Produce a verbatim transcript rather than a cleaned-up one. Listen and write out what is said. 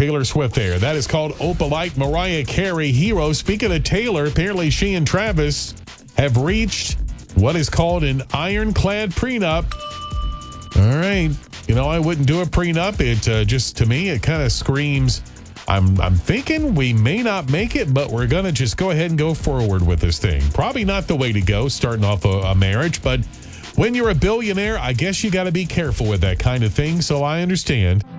Taylor Swift there. That is called Opalite, Mariah Carey, Hero. Speaking of Taylor, apparently she and Travis have reached what is called an ironclad prenup. All right. You know, I wouldn't do a prenup. It uh, just, to me, it kind of screams, I'm I'm thinking we may not make it, but we're going to just go ahead and go forward with this thing. Probably not the way to go, starting off a, a marriage, but when you're a billionaire, I guess you got to be careful with that kind of thing, so I understand.